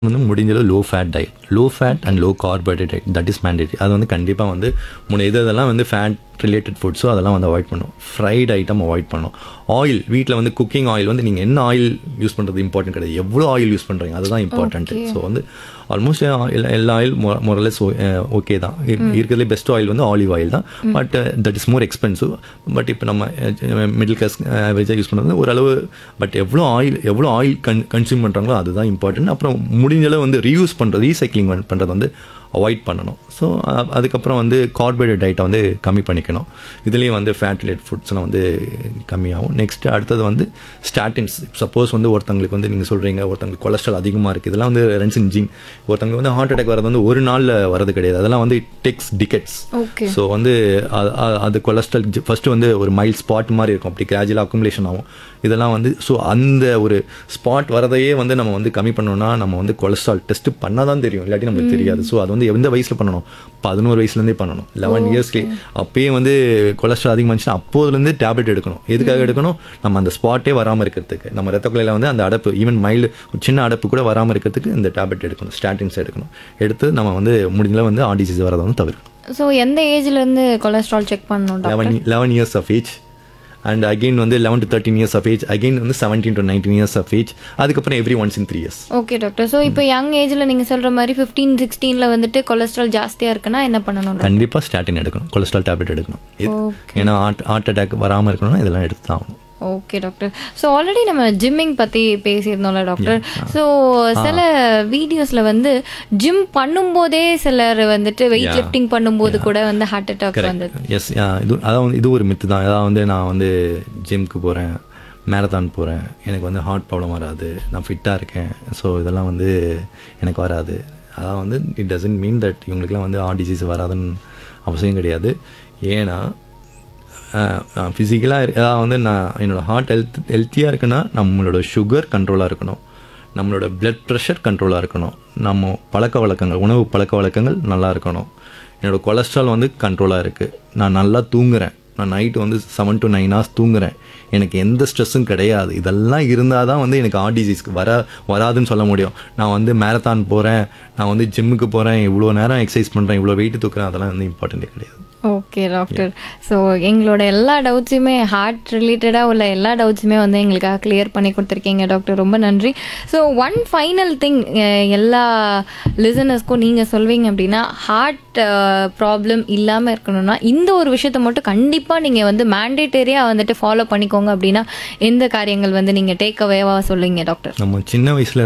வந்து முடிஞ்ச அளவு low fat diet, low fat and low carbohydrate diet, that is mandatory. அது வந்து கண்டிப்பாக வந்து இதெல்லாம் வந்து ஃபேட் ரிலேட்டட் ஃபுட்ஸோ அதெல்லாம் வந்து அவாய்ட் பண்ணும். ஃப்ரைட் ஐட்டம் அவாய்ட் பண்ணும். ஆயில், வீட்டில் வந்து குக்கிங் ஆயில் வந்து நீங்கள் என்ன ஆயில் யூஸ் பண்ணுறது இம்பார்ட்டன்ட் கிடையாது, எவ்வளோ ஆயில் யூஸ் பண்ணுறீங்க அதுதான் இம்பார்ட்டன்ட்டு. ஸோ வந்து ஆல்மோஸ்ட் எல்லா ஆயில் மொரலஸ் ஓகே தான். இருக்கிறதுலே பெஸ்ட் ஆயில் வந்து ஆலிவ் ஆயில் தான். But that is more expensive. But இப்போ நம்ம மிடில் கிளாஸ் ஆவரேஜாக யூஸ் பண்ணுறது ஓரளவு. பட் எவ்வளோ ஆயில் கன்சியூம் பண்ணுறாங்களோ அதுதான் இம்பார்ட்டன்ட். அப்புறம் முடிஞ்ச அளவு வந்து ரீயூஸ் பண்ணுறது, ரீசைக்ளிங் பண்ணுறது வந்து அவாய்ட் பண்ணணும். ஸோ அதுக்கப்புறம் வந்து கார்போஹைட்ரேட் டயட்டை வந்து கம்மி பண்ணிக்கணும். இதுலேயும் வந்து ஃபேட் ரிலேட்டட் ஃபுட்ஸ்லாம் வந்து கம்மியாகும். நெக்ஸ்ட் அடுத்தது வந்து ஸ்டாட்டின்ஸ். சப்போஸ் வந்து ஒருத்தங்களுக்கு வந்து நீங்கள் சொல்கிறீங்க ஒருத்தங்களுக்கு கொலஸ்ட்ரால் அதிகமாக இருக்குது, இதெல்லாம் வந்து ரென்சின் ஜீன். ஒருத்தங்களுக்கு வந்து ஹார்ட் அட்டாக் வரது வந்து ஒரு நாளில் வரது கிடையாது, அதெல்லாம் வந்து டெக்ஸ் டிகெட்ஸ். ஸோ வந்து அது கொலஸ்ட்ரால் ஃபஸ்ட்டு வந்து ஒரு மைல்ட் ஸ்பாட் மாதிரி இருக்கும், அப்படி கிராஜுவலாக அக்குமுலேஷன் ஆகும். இதெல்லாம் வந்து ஸோ அந்த ஒரு ஸ்பாட் வரதையே வந்து நம்ம வந்து கம்மி பண்ணோம்னா நம்ம வந்து கொலஸ்ட்ரால் டெஸ்ட் பண்ணால் தான் தெரியும், இல்லாட்டி நம்மளுக்கு தெரியாது. ஸோ அது வந்து எந்த வயசில் பண்ணணும்? 11 வயசுலேருந்தே பண்ணணும். 11 இயர்ஸ்லேயே அப்பயே வந்து கொலஸ்ட்ரால் அதிகமாச்சுன்னா அப்போதுலேருந்து டேப்லெட் எடுக்கணும். எதுக்காக எடுக்கணும்? நம்ம அந்த ஸ்பாட்டே வராமல் இருக்கிறதுக்கு, நம்ம ரத்த குழாயில் வந்து அந்த அடப்பு, ஈவன் மைல்டு சின்ன அடப்பு கூட வராமல் இருக்கிறதுக்கு இந்த டேப்லெட் எடுக்கணும், ஸ்டாட்டின்ஸ் எடுக்கணும். எடுத்து நம்ம வந்து முடிஞ்சளவு வந்து ஹார்ட் டிசீஸ் வரதை வந்து தவிர்க்கணும். ஸோ எந்த ஏஜ்லேருந்து கொலஸ்ட்ரால் செக் பண்ணணும்? 11 years of age and again வந்து 11 to 13 years of age, again வந்து 17 to 19 இயர்ஸ் ஆஃப் ஏஜ், அதுக்கப்புறம் every once in 3 years. Okay doctor. So இப்போ யங் ஏஜில் நீங்கள் சொல்கிற மாதிரி 15, 16 வந்துட்டு கொலஸ்ட்ரால் ஜாஸ்தியாக இருக்குன்னா என்ன பண்ணணும்? கண்டிப்பாக ஸ்டாட்டின் எடுக்கணும், கொலஸ்ட்ரால் டேப்லெட் எடுக்கணும். ஏன்னா ஹார்ட் அட்டாக் வராமல் இருக்கணும்னா இதெல்லாம் எடுத்து தான் ஆகணும். Okay doctor. ஸோ ஆல்ரெடி நம்ம ஜிம்மிங் பற்றி பேசியிருந்தோம்ல டாக்டர். ஸோ சில வீடியோஸில் வந்து ஜிம் பண்ணும்போதே சிலர் வந்துட்டு வெயிட் லிஃப்டிங் பண்ணும்போது கூட வந்து ஹார்ட் அட்டாக் வந்தது. எஸ், இது ஒரு மித்து தான். அதாவது வந்து நான் வந்து ஜிம்க்கு போகிறேன், மேரத்தான் போகிறேன், எனக்கு வந்து ஹார்ட் ப்ராப்ளம் வராது, நான் ஃபிட்டாக இருக்கேன், ஸோ இதெல்லாம் வந்து எனக்கு வராது. அதான் வந்து இட் டசன்ட் மீன் தட் இவங்களுக்குலாம் வந்து ஹார்ட் டிசீஸ் வராதுன்னு அவசியம் கிடையாது. ஏன்னா ஃபிசிக்கலாக அதாவது வந்து நான் என்னோடய ஹார்ட் ஹெல்த்தியாக இருக்குன்னா நம்மளோட சுகர் கண்ட்ரோலாக இருக்கணும், நம்மளோட பிளட் ப்ரெஷர் கண்ட்ரோலாக இருக்கணும், நம்ம பழக்க வழக்கங்கள், உணவு பழக்க வழக்கங்கள் நல்லா இருக்கணும், என்னோடய கொலஸ்ட்ரால் வந்து கண்ட்ரோலாக இருக்குது, நான் நல்லா தூங்குறேன், நான் நைட்டு வந்து 7 to 9 hours தூங்குறேன், எனக்கு எந்த ஸ்ட்ரெஸ்ஸும் கிடையாது. இதெல்லாம் இருந்தால் தான் வந்து எனக்கு ஹார்ட் டிசீஸ்க்கு வராதுன்னு சொல்ல முடியும். நான் வந்து மேரத்தான் போகிறேன், நான் வந்து ஜிம்முக்கு போகிறேன், இவ்வளோ நேரம் எக்ஸசைஸ் பண்ணுறேன், இவ்வளோ வெயிட் தூக்குறேன், அதெல்லாம் வந்து இம்பார்ட்டண்ட்டே கிடையாது. Okay doctor. ஸோ எங்களோட எல்லா டவுட்ஸுமே, ஹார்ட் ரிலேட்டடாக உள்ள எல்லா டவுட்ஸுமே வந்து எங்களுக்காக கிளியர் பண்ணி கொடுத்துருக்கீங்க டாக்டர், ரொம்ப நன்றி. ஸோ ஒன் ஃபைனல் திங் எல்லா லிசனர்ஸ்க்கும் நீங்கள் சொல்வீங்க அப்படின்னா, ஹார்ட் ப்ராப்ளம் இல்லாமல் இருக்கணும்னா இந்த ஒரு விஷயத்த மட்டும் கண்டிப்பாக நீங்கள் வந்து மேண்டேட்டரியாக வந்துட்டு ஃபாலோ பண்ணிக்கோங்க அப்படின்னா எந்த காரியங்கள் வந்து நீங்கள் டேக் அவேவாக சொல்லுவீங்க டாக்டர்? நம்ம சின்ன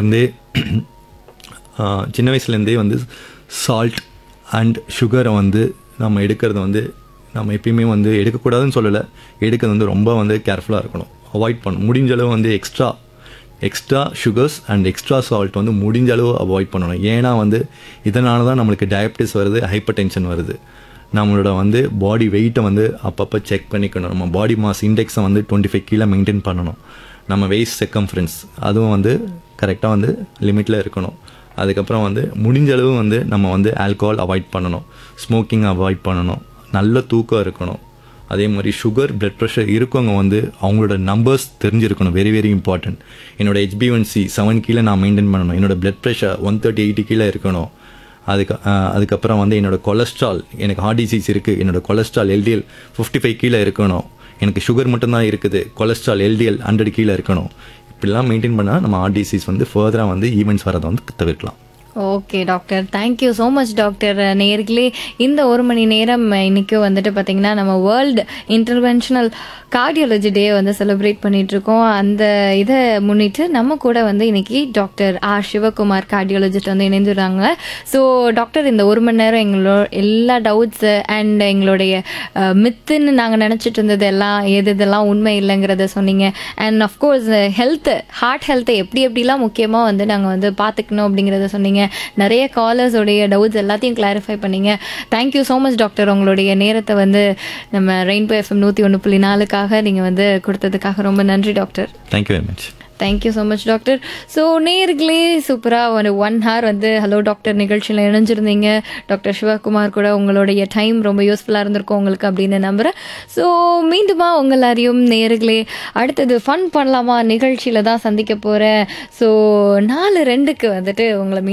வயசுலேருந்தே வந்து சால்ட் அண்ட் சுகரை வந்து நம்ம எடுக்கிறது வந்து நம்ம எப்பயுமே வந்து எடுக்கக்கூடாதுன்னு சொல்லலை, எடுக்கிறது வந்து ரொம்ப வந்து கேர்ஃபுல்லாக இருக்கணும், அவாய்ட் பண்ணணும். முடிஞ்ச அளவு வந்து extra sugars and extra salt வந்து முடிஞ்ச அளவு அவாய்ட் பண்ணணும். ஏன்னா வந்து இதனால தான் நம்மளுக்கு டயபிட்டிஸ் வருது, ஹைப்பர் டென்ஷன் வருது. நம்மளோட வந்து பாடி வெயிட்டை வந்து அப்பப்போ செக் பண்ணிக்கணும். நம்ம பாடி மாஸ் இண்டெக்ஸை வந்து 25 கிலோ மெயின்டைன் பண்ணணும். நம்ம வெயிஸ்ட் செக்கம்ஃபரன்ஸ் அதுவும் வந்து கரெக்டாக வந்து லிமிட்டில் இருக்கணும். அதுக்கப்புறம் வந்து முடிஞ்ச அளவு வந்து நம்ம வந்து ஆல்கஹால் அவாய்ட் பண்ணணும், ஸ்மோக்கிங் அவாய்ட் பண்ணணும், நல்ல தூக்கம் இருக்கணும். அதே மாதிரி சுகர், பிளட் ப்ரெஷர் இருக்கவங்க வந்து அவங்களோட நம்பர்ஸ் தெரிஞ்சிருக்கணும், வெரி வெரி இம்பார்ட்டன்ட். என்னோட HbA1c 7 கிலோ நான் மெயின்டைன் பண்ணணும், என்னோட பிளட் ப்ரெஷர் 130/80 கிலோ இருக்கணும். அதுக்கப்புறம் வந்து என்னோட கொலஸ்ட்ரால், எனக்கு ஹார்ட் டிசீஸ் இருக்குது, என்னோட கொலஸ்ட்ரால் LDL 55 கிலோ இருக்கணும், எனக்கு சுகர் மட்டும்தான் இருக்குது, கொலஸ்ட்ரால் LDL 100 கிலோ இருக்கணும். இப்படிலாம் மெயின்டைன் பண்ணால் நம்ம ஹார்ட் டிசீஸ் வந்து ஃபர்தராக வந்து ஈவெண்ட்ஸ் வரதை வந்து தவிர்க்கலாம். Okay doctor, thank you so much doctor. நேர்களே, இந்த 1 மணி நேரம் இன்றைக்கும் வந்துட்டு பார்த்திங்கன்னா நம்ம வேர்ல்டு இன்டர்வென்ஷனல் கார்டியாலஜி டே வந்து செலிப்ரேட் பண்ணிகிட்ருக்கோம். அந்த இதை முன்னிட்டு நம்ம கூட வந்து இன்றைக்கி டாக்டர் ஆர் சிவகுமார் கார்டியாலஜிஸ்ட் வந்து இணைந்துடுறாங்க. ஸோ டாக்டர், இந்த 1 மணி நேரம் எங்களோட எல்லா டவுட்ஸு அண்ட் எங்களுடைய மித்துன்னு நாங்கள் நினச்சிட்டு இருந்தது எல்லாம் எதெல்லாம் உண்மை இல்லைங்கிறத சொன்னீங்க. அண்ட் அஃப்கோர்ஸ் ஹார்ட் ஹெல்த்தை எப்படிலாம் முக்கியமாக வந்து நாங்கள் வந்து பார்த்துக்கணும் அப்படிங்கிறத சொன்னீங்க. நிறைய காலர்ஸோடைய டவுட்ஸ் எல்லாத்தையும் கிளாரிஃபை பண்ணீங்க. Thank you so much doctor. உங்களுடைய நேரத்தை வந்து நம்ம ரெயின்போ FM 101.4க்காக நீங்கள் வந்து கொடுத்ததுக்காக ரொம்ப நன்றி doctor. Thank you very much. Thank you so much doctor. So நேர்களே, சூப்பராக ஒரு 1 hour வந்து ஹலோ டாக்டர் நிகழ்ச்சியில் இணைஞ்சிருந்தீங்க. டாக்டர் சிவகுமார் கூட உங்களுடைய டைம் ரொம்ப யூஸ்ஃபுல்லாக இருந்திருக்கும் உங்களுக்கு அப்படின்னு நம்புகிறேன். ஸோ மீண்டுமா உங்கள் எல்லாரையும் நேர்களே அடுத்தது ஃபன் பண்ணலாமா நிகழ்ச்சியில் தான் சந்திக்க போகிறேன். ஸோ 4:02 வந்துட்டு உங்களை